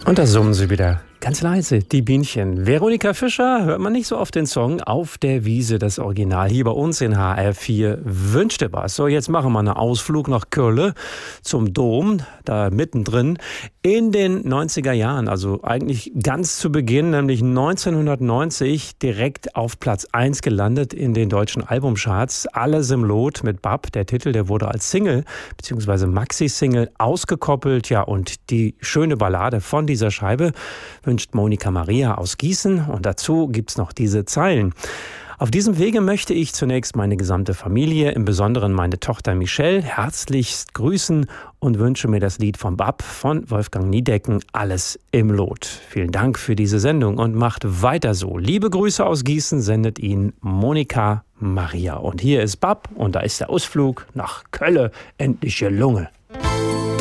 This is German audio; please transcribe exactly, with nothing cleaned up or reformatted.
Und da summen sie wieder ganz leise, die Bienchen. Veronika Fischer hört man nicht so oft den Song Auf der Wiese, das Original. Hier bei uns in H R vier wünschte was. So, jetzt machen wir einen Ausflug nach Köln zum Dom, da mittendrin. In den neunziger Jahren, also eigentlich ganz zu Beginn, nämlich neunzehnhundertneunzig, direkt auf Platz eins gelandet in den deutschen Albumcharts. Alles im Lot mit Bab. Der Titel, der wurde als Single bzw. Maxi-Single ausgekoppelt. Ja, und die schöne Ballade von dieser Scheibe wünscht Monika Maria aus Gießen, und dazu gibt's noch diese Zeilen. Auf diesem Wege möchte ich zunächst meine gesamte Familie, im Besonderen meine Tochter Michelle, herzlichst grüßen und wünsche mir das Lied von Bab von Wolfgang Niedecken, Alles im Lot. Vielen Dank für diese Sendung und macht weiter so. Liebe Grüße aus Gießen sendet Ihnen Monika Maria. Und hier ist Bab und da ist der Ausflug nach Kölle endlich gelungen.